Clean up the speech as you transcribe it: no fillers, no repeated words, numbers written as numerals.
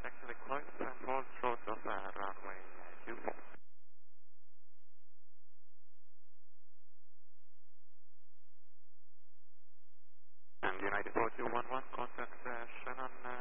actually close and hold short of runway 24. And United 4211, contact Shannon